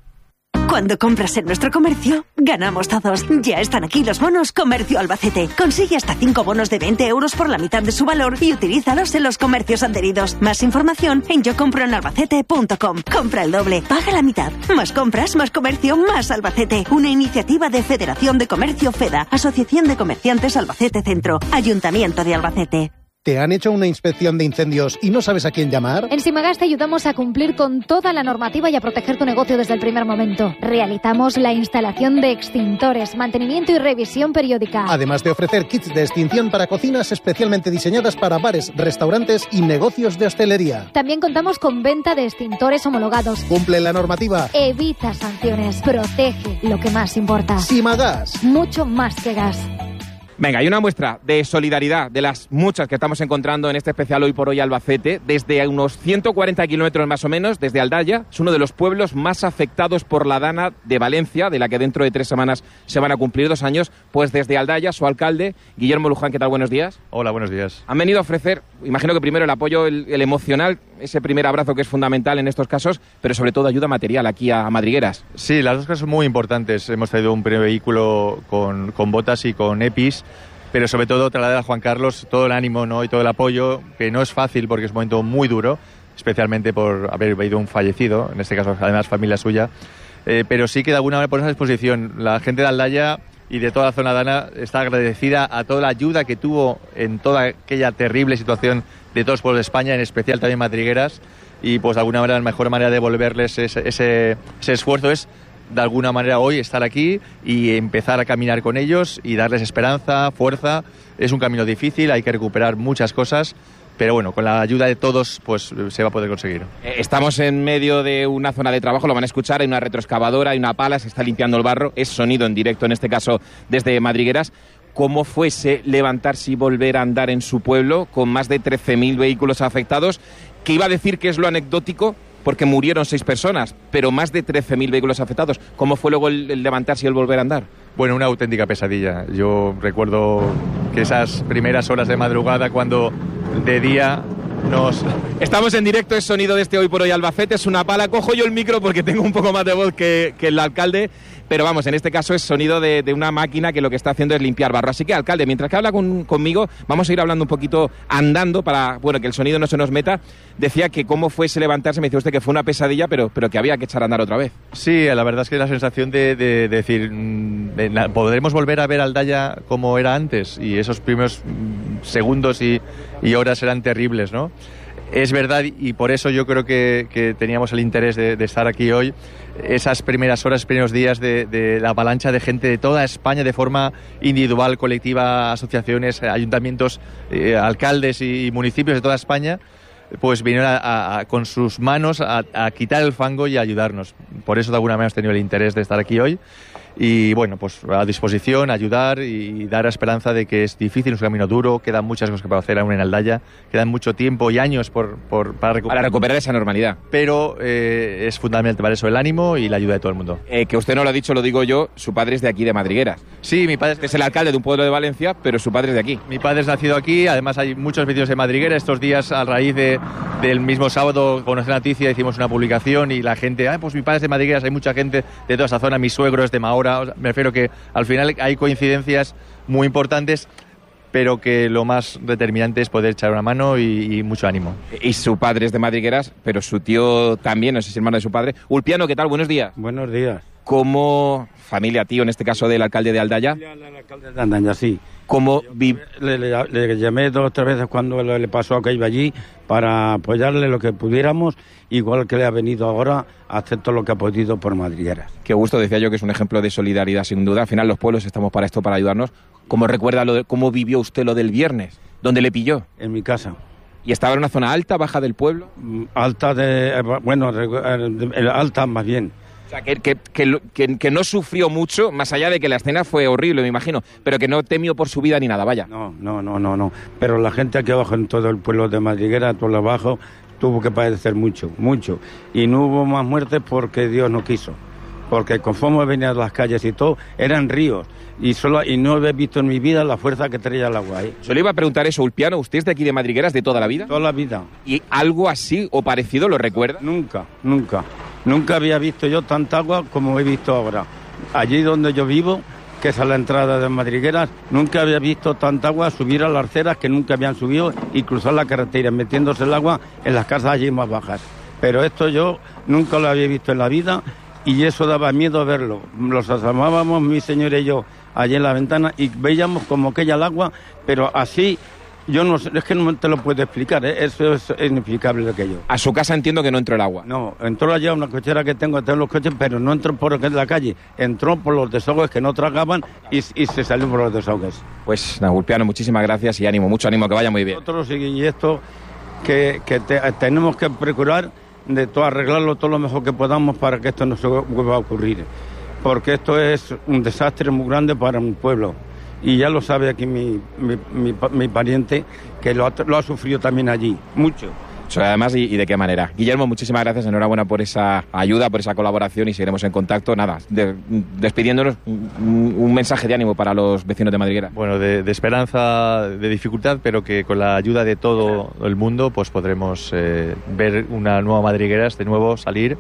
Cuando compras en nuestro comercio, ganamos todos. Ya están aquí los bonos Comercio Albacete. Consigue hasta cinco bonos de veinte euros por la mitad de su valor y utilízalos en los comercios adheridos. Más información en yo compro en albacete punto com. Compra el doble, paga la mitad. Más compras, más comercio, más Albacete. Una iniciativa de Federación de Comercio FEDA, Asociación de Comerciantes Albacete Centro, Ayuntamiento de Albacete. ¿Te han hecho una inspección de incendios y no sabes a quién llamar? En Simagas te ayudamos a cumplir con toda la normativa y a proteger tu negocio desde el primer momento. Realizamos la instalación de extintores, mantenimiento y revisión periódica. Además de ofrecer kits de extinción para cocinas especialmente diseñadas para bares, restaurantes y negocios de hostelería. También contamos con venta de extintores homologados. Cumple la normativa. Evita sanciones. Protege lo que más importa. Simagas. Mucho más que gas. Venga, hay una muestra de solidaridad de las muchas que estamos encontrando en este especial Hoy por Hoy Albacete, desde unos ciento cuarenta kilómetros más o menos, desde Aldaya. Es uno de los pueblos más afectados por la Dana de Valencia, de la que dentro de tres semanas se van a cumplir dos años. Pues desde Aldaya, su alcalde, Guillermo Luján, ¿qué tal? Buenos días. Hola, buenos días. Han venido a ofrecer, imagino que primero el apoyo, el, el emocional, ese primer abrazo que es fundamental en estos casos, pero sobre todo ayuda material aquí a Madrigueras. Sí, las dos cosas son muy importantes. Hemos traído un primer vehículo con, con botas y con EPIs pero sobre todo trasladar a Juan Carlos todo el ánimo, ¿no?, y todo el apoyo, que no es fácil porque es un momento muy duro, especialmente por haber habido un fallecido, en este caso además familia suya, eh, pero sí que de alguna manera por esa disposición. La gente de Aldaya y de toda la zona dana está agradecida a toda la ayuda que tuvo en toda aquella terrible situación de todos los pueblos de España, en especial también Madrigueras, y pues de alguna manera la mejor manera de devolverles ese, ese, ese esfuerzo es de alguna manera hoy estar aquí y empezar a caminar con ellos y darles esperanza, fuerza. Es un camino difícil, hay que recuperar muchas cosas, pero bueno, con la ayuda de todos pues se va a poder conseguir. Estamos en medio de una zona de trabajo, lo van a escuchar, hay una retroexcavadora, hay una pala, se está limpiando el barro, es sonido en directo en este caso desde Madrigueras. ¿Cómo fuese levantarse y volver a andar en su pueblo con más de trece mil vehículos afectados? Que iba a decir que es lo anecdótico, porque murieron seis personas, pero más de trece mil vehículos afectados. ¿Cómo fue luego el, el levantarse y el volver a andar? Bueno, una auténtica pesadilla. Yo recuerdo que esas primeras horas de madrugada, cuando de día nos... Estamos en directo, es sonido de este Hoy por Hoy Albacete, es una pala. Cojo yo el micro porque tengo un poco más de voz que, que el alcalde, pero vamos, en este caso es sonido de, de una máquina que lo que está haciendo es limpiar barro. Así que, alcalde, mientras que habla con, conmigo, vamos a ir hablando un poquito andando para, bueno, que el sonido no se nos meta. Decía que cómo fuese levantarse, me decía usted que fue una pesadilla, pero, pero que había que echar a andar otra vez. Sí, la verdad es que la sensación de, de, de decir, de, de, podremos volver a ver Aldaya como era antes, y esos primeros segundos y, y horas eran terribles, ¿no? Es verdad, y por eso yo creo que, que teníamos el interés de, de estar aquí hoy, esas primeras horas, primeros días de, de la avalancha de gente de toda España, de forma individual, colectiva, asociaciones, ayuntamientos, eh, alcaldes y, y municipios de toda España, pues vinieron a, a, a, con sus manos a, a quitar el fango y a ayudarnos. Por eso de alguna manera hemos tenido el interés de estar aquí hoy. Y bueno, pues a disposición, ayudar y dar esperanza de que es difícil, es un camino duro, quedan muchas cosas para hacer aún en Aldaya, quedan mucho tiempo y años por, por, para, recuperar. para recuperar esa normalidad. Pero eh, es fundamental para eso el ánimo y la ayuda de todo el mundo. Eh, que usted no lo ha dicho, lo digo yo, su padre es de aquí, de Madrigueras. Sí, mi padre es, es el alcalde de un pueblo de Valencia, pero su padre es de aquí. Mi padre es nacido aquí, además hay muchos vecinos de Madriguera. Estos días, a raíz de, del mismo sábado, conocí la noticia, hicimos una publicación y la gente, ah, pues mi padre es de Madrigueras, hay mucha gente de toda esa zona, mi suegro es de Mahora, o sea, me refiero que al final hay coincidencias muy importantes, pero que lo más determinante es poder echar una mano y, y mucho ánimo. Y su padre es de Madrigueras, pero su tío también, no sé si es hermano de su padre. Ulpiano, ¿qué tal? Buenos días. Buenos días. ¿Cómo familia, tío, en este caso del alcalde de Aldaya? El alcalde de Aldaya, sí. ¿Cómo vi... le, le, le llamé dos o tres veces cuando le, le pasó que iba allí para apoyarle lo que pudiéramos, igual que le ha venido ahora a hacer todo lo que ha podido por Madrigueras. Qué gusto, decía yo que es un ejemplo de solidaridad sin duda. Al final los pueblos estamos para esto, para ayudarnos. ¿Cómo recuerda lo de, cómo vivió usted lo del viernes? ¿Dónde le pilló? En mi casa. ¿Y estaba en una zona alta, baja del pueblo? Alta de... bueno, alta más bien. O sea, que, que, que, que, que no sufrió mucho, más allá de que la escena fue horrible, me imagino, pero que no temió por su vida ni nada, vaya. No, no, no, no, no. Pero la gente aquí abajo, en todo el pueblo de Madriguera, todo abajo, tuvo que padecer mucho, mucho. Y no hubo más muertes porque Dios no quiso. Porque conforme venían las calles y todo, eran ríos. Y solo y no he visto en mi vida la fuerza que traía el agua. ¿eh? Yo le iba a preguntar eso, Ulpiano, ¿usted es de aquí de Madrigueras de toda la vida? Toda la vida. ¿Y algo así o parecido lo recuerda? Nunca, nunca. Nunca había visto yo tanta agua como he visto ahora. Allí donde yo vivo, que es a la entrada de Madrigueras, nunca había visto tanta agua subir a las aceras que nunca habían subido y cruzar la carretera, metiéndose el agua en las casas allí más bajas. Pero esto yo nunca lo había visto en la vida y eso daba miedo verlo. Los asomábamos, mi señor y yo, allí en la ventana y veíamos como aquella el agua, pero así... Yo no sé, es que no te lo puedo explicar, ¿eh? Eso es inexplicable aquello. A su casa entiendo que no entró el agua. No, entró allá una cochera que tengo, tengo los coches, pero no entró por la calle, entró por los desahogues que no tragaban y, y se salió por los desahogues. Pues, Ulpiano, muchísimas gracias y ánimo, mucho ánimo, que vaya muy bien. Nosotros y esto, que, que te, tenemos que procurar de todo, arreglarlo todo lo mejor que podamos para que esto no se vuelva a ocurrir, porque esto es un desastre muy grande para un pueblo. Y ya lo sabe aquí mi, mi, mi, mi pariente, que lo ha, lo ha sufrido también allí, mucho. Eso además, y, y de qué manera. Guillermo, muchísimas gracias, enhorabuena por esa ayuda, por esa colaboración y seguiremos en contacto. Nada, de, despidiéndonos, un, un mensaje de ánimo para los vecinos de Madriguera. Bueno, de, de esperanza, de dificultad, pero que con la ayuda de todo el mundo pues podremos eh, ver una nueva Madrigueras, de nuevo salir.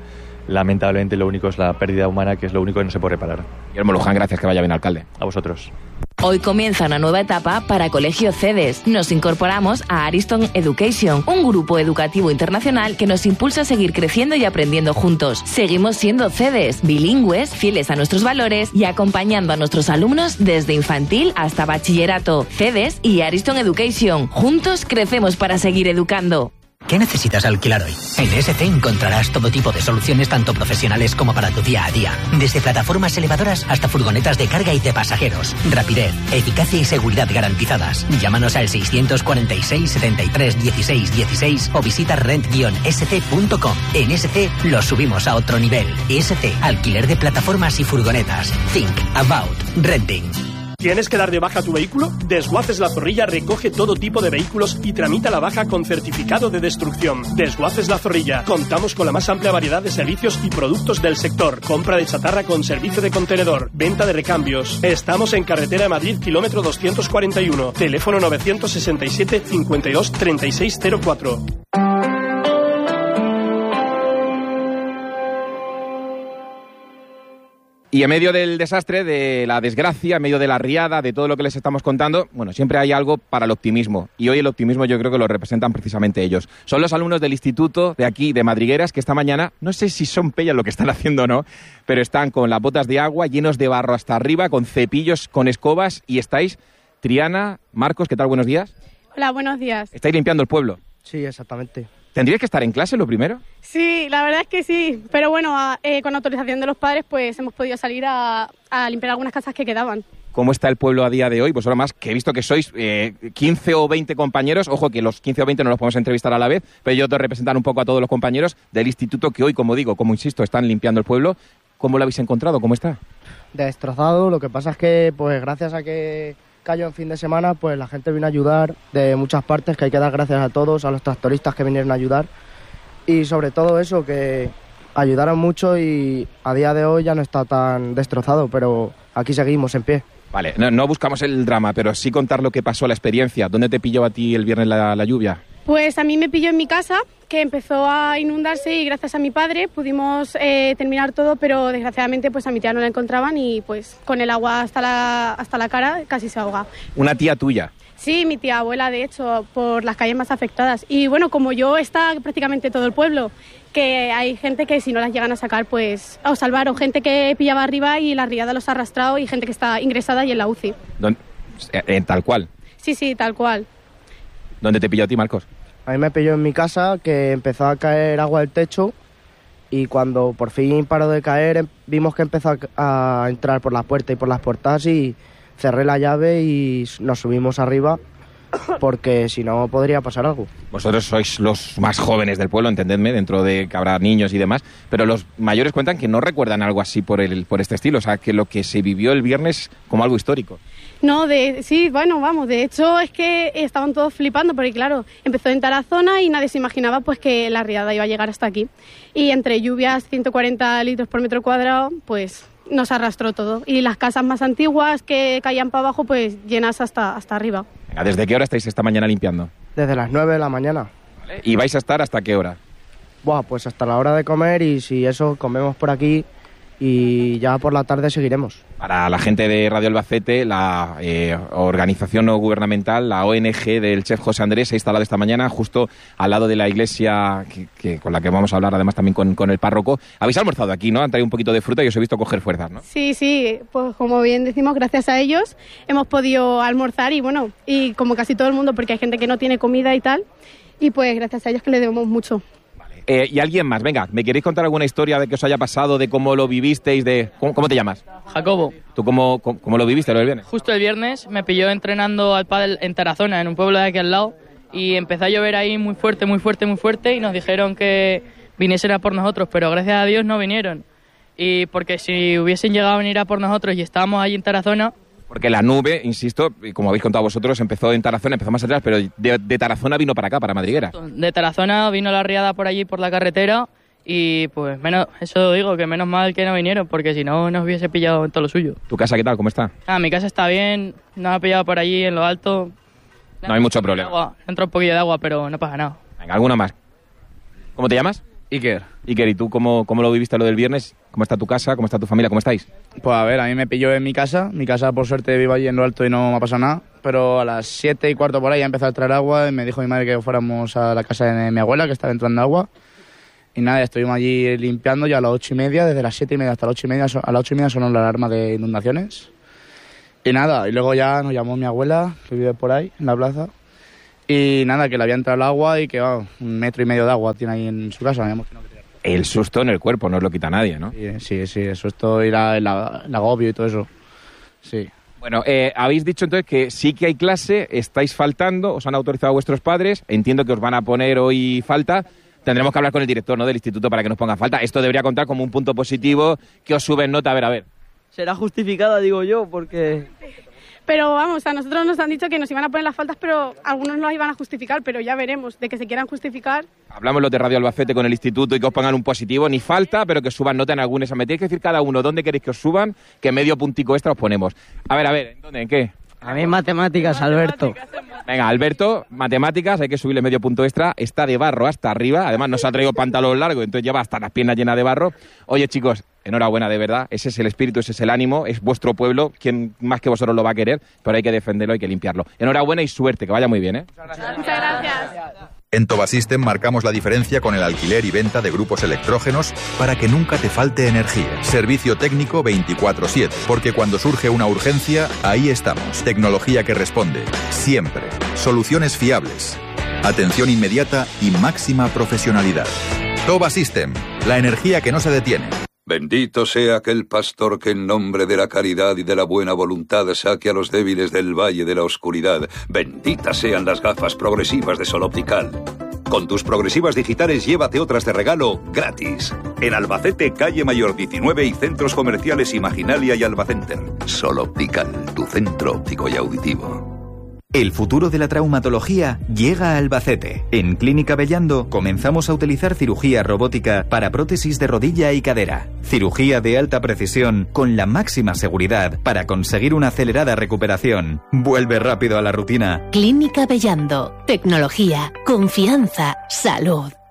Lamentablemente lo único es la pérdida humana, que es lo único que no se puede reparar. Guillermo Luján, gracias, que vaya bien, alcalde. A vosotros. Hoy comienza una nueva etapa para Colegio CEDES. Nos incorporamos a Ariston Education, un grupo educativo internacional que nos impulsa a seguir creciendo y aprendiendo juntos. Seguimos siendo CEDES, bilingües, fieles a nuestros valores y acompañando a nuestros alumnos desde infantil hasta bachillerato. CEDES y Ariston Education. Juntos crecemos para seguir educando. ¿Qué necesitas alquilar hoy? En E S C encontrarás todo tipo de soluciones tanto profesionales como para tu día a día. Desde plataformas elevadoras hasta furgonetas de carga y de pasajeros. Rapidez, eficacia y seguridad garantizadas. Llámanos al seiscientos cuarenta y seis, setenta y tres, dieciséis, dieciséis o visita rent guion s c punto com. En E S C lo subimos a otro nivel. E S C, alquiler de plataformas y furgonetas. Think about renting. ¿Tienes que dar de baja tu vehículo? Desguaces La Zorrilla recoge todo tipo de vehículos y tramita la baja con certificado de destrucción. Desguaces La Zorrilla. Contamos con la más amplia variedad de servicios y productos del sector. Compra de chatarra con servicio de contenedor. Venta de recambios. Estamos en Carretera de Madrid, kilómetro doscientos cuarenta y uno. Teléfono novecientos sesenta y siete, cincuenta y dos, treinta y seis cero cuatro. Y en medio del desastre, de la desgracia, en medio de la riada, de todo lo que les estamos contando, bueno, siempre hay algo para el optimismo. Y hoy el optimismo yo creo que lo representan precisamente ellos. Son los alumnos del instituto de aquí, de Madrigueras, que esta mañana, no sé si son pellas lo que están haciendo o no, pero están con las botas de agua, llenos de barro hasta arriba, con cepillos, con escobas, y estáis, Triana, Marcos, ¿qué tal? Buenos días. Hola, buenos días. ¿Estáis limpiando el pueblo? Sí, exactamente. ¿Tendríais que estar en clase lo primero? Sí, la verdad es que sí, pero bueno, eh, con autorización de los padres pues hemos podido salir a, a limpiar algunas casas que quedaban. ¿Cómo está el pueblo a día de hoy? Pues ahora más que he visto que sois eh, quince o veinte compañeros, ojo que los quince o veinte no los podemos entrevistar a la vez, pero yo te representar un poco a todos los compañeros del instituto que hoy, como digo, como insisto, están limpiando el pueblo. ¿Cómo lo habéis encontrado? ¿Cómo está? Destrozado, lo que pasa es que pues gracias a que cayó en fin de semana, pues la gente vino a ayudar de muchas partes, que hay que dar gracias a todos, a los tractoristas que vinieron a ayudar. Y sobre todo eso, que ayudaron mucho y a día de hoy ya no está tan destrozado, pero aquí seguimos en pie. Vale, no, no buscamos el drama, pero sí contar lo que pasó, la experiencia. ¿Dónde te pilló a ti el viernes la, la lluvia? Pues a mí me pilló en mi casa, que empezó a inundarse y gracias a mi padre pudimos eh, terminar todo, pero desgraciadamente pues a mi tía no la encontraban y pues con el agua hasta la, hasta la cara casi se ahoga. ¿Una tía tuya? Sí, mi tía abuela, de hecho, por las calles más afectadas. Y bueno, como yo, está prácticamente todo el pueblo, que hay gente que si no las llegan a sacar, pues, o salvar, o gente que pillaba arriba y la riada los ha arrastrado y gente que está ingresada y en la U C I. ¿Dónde? ¿En tal cual? Sí, sí, tal cual. ¿Dónde te pilló a ti, Marcos? A mí me pilló en mi casa, que empezó a caer agua del techo y cuando por fin paró de caer, vimos que empezó a entrar por la puerta y por las puertas y cerré la llave y nos subimos arriba porque si no podría pasar algo. Vosotros sois los más jóvenes del pueblo, entendedme, dentro de que habrá niños y demás, pero los mayores cuentan que no recuerdan algo así por el por este estilo, o sea, que lo que se vivió el viernes como algo histórico. No, de, sí, bueno, vamos, de hecho es que estaban todos flipando porque claro, empezó en Tarazona y nadie se imaginaba pues que la riada iba a llegar hasta aquí. Y entre lluvias, ciento cuarenta litros por metro cuadrado, pues nos arrastró todo. Y las casas más antiguas que caían para abajo, pues llenas hasta, hasta arriba. Venga, ¿desde qué hora estáis esta mañana limpiando? Desde las nueve de la mañana. Vale. ¿Y vais a estar hasta qué hora? Buah, pues hasta la hora de comer y si eso, comemos por aquí y ya por la tarde seguiremos. Para la gente de Radio Albacete, la eh, organización no gubernamental, la O N G del chef José Andrés, se ha instalado esta mañana justo al lado de la iglesia que, que, con la que vamos a hablar además también con, con el párroco. Habéis almorzado aquí, ¿no? Han traído un poquito de fruta y os he visto coger fuerzas, ¿no? Sí, sí, pues como bien decimos, gracias a ellos hemos podido almorzar y bueno, y como casi todo el mundo, porque hay gente que no tiene comida y tal, y pues gracias a ellos que le debemos mucho. Eh, y alguien más, venga, ¿me queréis contar alguna historia de que os haya pasado, de cómo lo vivisteis, de cómo, cómo te llamas? Jacobo. ¿Tú cómo, cómo, cómo lo viviste lo del viernes? Justo el viernes me pilló entrenando al pádel en Tarazona, en un pueblo de aquí al lado, y empezó a llover ahí muy fuerte, muy fuerte, muy fuerte, y nos dijeron que viniesen a por nosotros, pero gracias a Dios no vinieron. Y porque si hubiesen llegado a venir a por nosotros y estábamos allí en Tarazona... Porque la nube, insisto, como habéis contado vosotros, empezó en Tarazona, empezó más atrás, pero de, de Tarazona vino para acá, para Madrigueras. De Tarazona vino la riada por allí, por la carretera, y pues menos, eso digo, que menos mal que no vinieron, porque si no nos hubiese pillado en todo lo suyo. ¿Tu casa qué tal? ¿Cómo está? Ah, mi casa está bien, nos ha pillado por allí en lo alto. No hay mucho problema. Agua, entra un poquillo de agua, pero no pasa nada. Venga, ¿alguna más? ¿Cómo te llamas? Iker. Iker, ¿y tú cómo, cómo lo viviste lo del viernes? ¿Cómo está tu casa? ¿Cómo está tu familia? ¿Cómo estáis? Pues a ver, a mí me pilló en mi casa. Mi casa, por suerte, vivo allí en lo alto y no me ha pasado nada. Pero a las siete y cuarto por ahí ya empezó a traer agua y me dijo mi madre que fuéramos a la casa de mi abuela, que estaba entrando agua. Y nada, estuvimos allí limpiando ya a las ocho y media, desde las siete y media hasta las ocho y media. A las ocho y media sonó la alarma de inundaciones. Y nada, y luego ya nos llamó mi abuela, que vive por ahí, en la plaza. Y nada, que le había entrado el agua y que oh, un metro y medio de agua tiene ahí en su casa. El susto en el cuerpo, no os lo quita nadie, ¿no? Sí, sí, sí, el susto y la, la, el agobio y todo eso, sí. Bueno, eh, habéis dicho entonces que sí que hay clase, estáis faltando, os han autorizado vuestros padres, entiendo que os van a poner hoy falta. Tendremos que hablar con el director, ¿no?, del instituto para que nos ponga falta. Esto debería contar como un punto positivo que os suben nota, a ver, a ver. Será justificada, digo yo, porque... Pero vamos, a nosotros nos han dicho que nos iban a poner las faltas, pero algunos no las iban a justificar, pero ya veremos, de que se quieran justificar. Hablamos los de Radio Albacete con el instituto y que os pongan un positivo, ni falta, pero que suban nota en algún examen. Me tenéis que decir cada uno dónde queréis que os suban, que medio puntico extra os ponemos. A ver, a ver, ¿en dónde? ¿En qué? A mí matemáticas, Alberto. Venga, Alberto, matemáticas, hay que subirle medio punto extra. Está de barro hasta arriba, además no se ha traído pantalón largo, entonces lleva hasta las piernas llenas de barro. Oye, chicos, enhorabuena, de verdad. Ese es el espíritu, ese es el ánimo, es vuestro pueblo. Quien más que vosotros lo va a querer, pero hay que defenderlo, hay que limpiarlo. Enhorabuena y suerte, que vaya muy bien, ¿eh? Muchas gracias. Muchas gracias. En Tobasystem marcamos la diferencia con el alquiler y venta de grupos electrógenos para que nunca te falte energía. Servicio técnico veinticuatro siete, porque cuando surge una urgencia, ahí estamos. Tecnología que responde, siempre. Soluciones fiables, atención inmediata y máxima profesionalidad. Tobasystem, la energía que no se detiene. Bendito sea aquel pastor que en nombre de la caridad y de la buena voluntad saque a los débiles del valle de la oscuridad. Benditas sean las gafas progresivas de Sol Optical. Con tus progresivas digitales llévate otras de regalo gratis. En Albacete, calle Mayor diecinueve y centros comerciales Imaginalia y Albacenter. Sol Optical, tu centro óptico y auditivo. El futuro de la traumatología llega a Albacete. En Clínica Bellando comenzamos a utilizar cirugía robótica para prótesis de rodilla y cadera. Cirugía de alta precisión con la máxima seguridad para conseguir una acelerada recuperación. Vuelve rápido a la rutina. Clínica Bellando. Tecnología, confianza, salud.